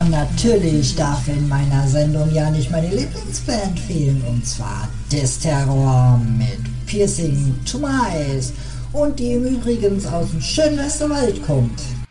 Natürlich darf in meiner Sendung ja nicht meine Lieblingsband fehlen, und zwar Desterror mit Piercing to My Eyes, und die im Übrigen aus dem schönen Westerwald kommt.